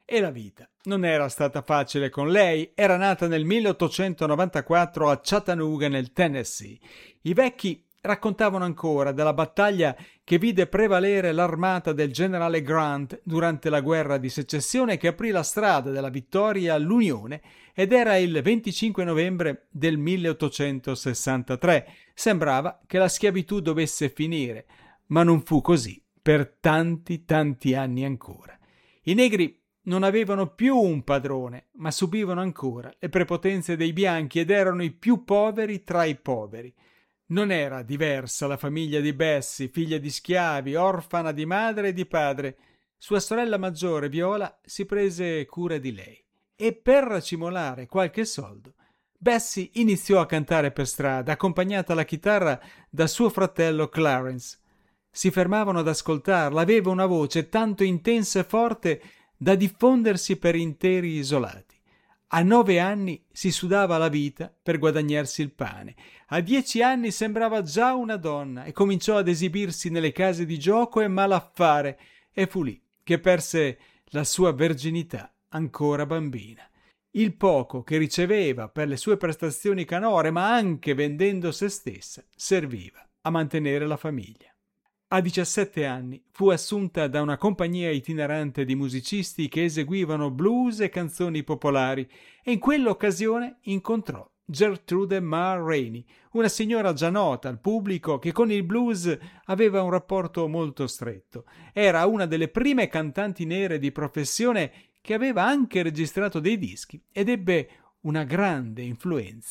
E la vita non era stata facile con lei. Era nata nel 1894 a Chattanooga, nel Tennessee. I vecchi raccontavano ancora della battaglia che vide prevalere l'armata del generale Grant durante la guerra di secessione, che aprì la strada della vittoria all'Unione, ed era il 25 novembre del 1863. Sembrava che la schiavitù dovesse finire, ma non fu così per tanti anni ancora. I negri non avevano più un padrone, ma subivano ancora le prepotenze dei bianchi ed erano i più poveri tra i poveri. Non era diversa la famiglia di Bessie, figlia di schiavi, orfana di madre e di padre. Sua sorella maggiore, Viola, si prese cura di lei e per racimolare qualche soldo Bessie iniziò a cantare per strada, accompagnata alla chitarra da suo fratello Clarence. Si fermavano ad ascoltarla, aveva una voce tanto intensa e forte da diffondersi per interi isolati. A 9 anni si sudava la vita per guadagnarsi il pane. A 10 anni sembrava già una donna e cominciò ad esibirsi nelle case di gioco e malaffare, e fu lì che perse la sua verginità ancora bambina. Il poco che riceveva per le sue prestazioni canore, ma anche vendendo se stessa, serviva a mantenere la famiglia. A 17 anni fu assunta da una compagnia itinerante di musicisti che eseguivano blues e canzoni popolari, e in quell'occasione incontrò Gertrude Ma Rainey, una signora già nota al pubblico che con il blues aveva un rapporto molto stretto. Era una delle prime cantanti nere di professione che aveva anche registrato dei dischi ed ebbe una grande influenza